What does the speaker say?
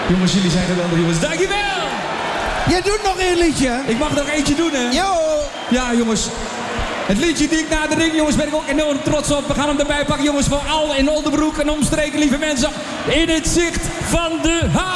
Jongens, jullie zijn geweldig, jongens. Dankjewel! Jij doet nog een liedje. Ik mag nog eentje doen, hè? Jo. Ja, jongens. Het liedje die ik na de ring, jongens, ben ik ook enorm trots op. We gaan hem erbij pakken, jongens, voor Al in Oldenbroek en omstreken, lieve mensen. In het zicht van de haven.